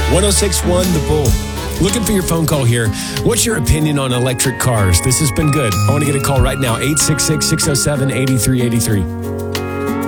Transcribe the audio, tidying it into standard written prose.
1061 The Bull. Looking for your phone call here. What's your opinion on electric cars? This has been good. I want to get a call right now. 866-607-8383.